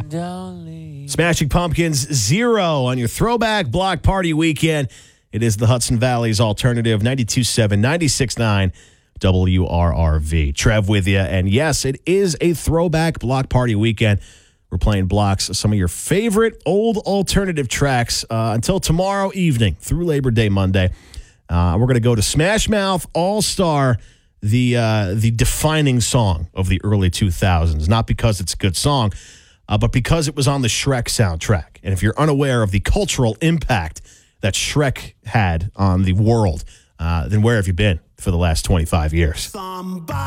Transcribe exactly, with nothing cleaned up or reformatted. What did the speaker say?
don't leave. Smashing Pumpkins, Zero on your Throwback Block Party weekend. It is the Hudson Valley's alternative, ninety-two point seven, ninety-six point nine W R R V. Trev with you. And yes, it is a Throwback Block Party weekend. We're playing blocks, some of your favorite old alternative tracks uh, until tomorrow evening through Labor Day Monday. Uh, we're going to go to Smash Mouth All-Star, the uh, the defining song of the early two thousands. Not because it's a good song, uh, but because it was on the Shrek soundtrack. And if you're unaware of the cultural impact that Shrek had on the world, uh, then where have you been for the last twenty-five years? Somebody